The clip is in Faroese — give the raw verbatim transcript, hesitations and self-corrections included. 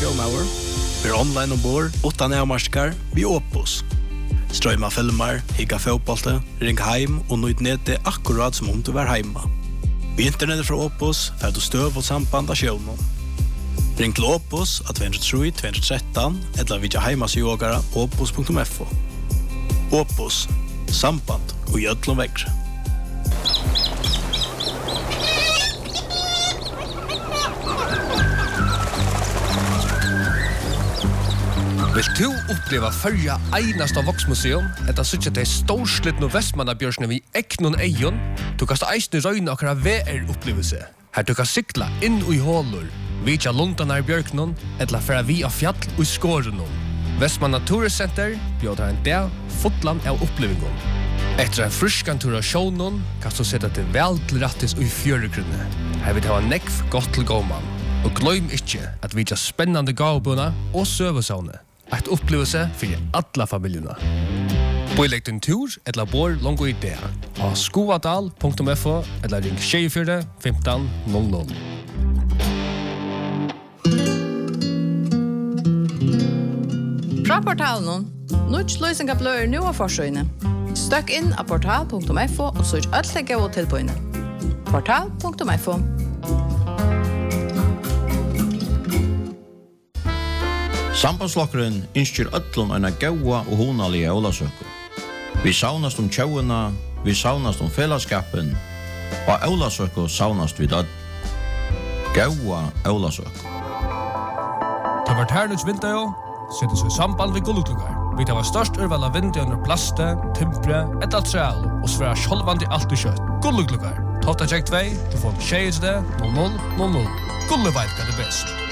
showmauer. Vi er online ombord, utan avmarskar, vi Opus. Strøyma filmer, higga fotbollte, ring heim og nøyd nede akkurat som om du var heima. Vi internettet fra Opus, fer du støv og samband av sjøvnen. Ring til Opus av to tre to to one tre, eller vidja heimas yogara opus punktum f o. Opus, samband og gjødlom vekre. Vil du oppleva fyrja einast av Voksmuseum, etter suttje til storslittno Vestmannabjørsne vi eknon eion, du kan eisne røyne akkara V R-opplevelse. Her du kan sykla inn i hålur, vidja lundanar bjørknon, etla færa vi av fjall og skårenon. Vestmanna Turiscenter bjødar en dag fotland av opplevingon. Etter en fruskan tur av sjånon, kan du sette til vel til rattis og i fjøregrunne. Her vil det ha nekv godt til gåman. Og gløym ikkje at vidja spennande gavbuna og søvesavne. Et opplevelse for alla familjerna. Boilegg din tur, eller bor longo i det. Ha skoadal punktum f o, eller ring tjugofyra femton noll noll. Fra portalen, Nuts løysinga bløyer nu av forsøyne. Støkk inn av portal punktum f o og søk alt legge og tilbøyne. portal punktum f o. Sambandslokkeren innskjer öllun eina gaua og hunalige ólasøku. Vi saunast om tjauina, vi saunast om fellesskapen, og ólasøku saunast vi dødd. Gaua ólasøku. Ta vart hernuts vindajo, setter seg samband ved gulluklugar. Vi tar var størst urval av vindajo under plaste, timpre, et altreal, og sværa sjolvandi alt og kjøtt. Gulluklugar. Tofta tjekk tvei, du får tjejs det, noll noll noll noll. Gulleveit kan det best.